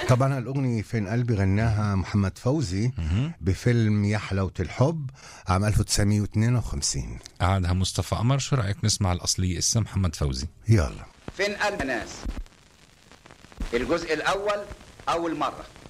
طبعا الأغنية فين قلبي غناها محمد فوزي بفيلم يا حلاوة الحب عام 1952. قعدها مصطفى قمر. شو رأيك نسمع الأصلية اسم محمد فوزي؟ يلا. فين قلب ناس، الجزء الأول أول مرة.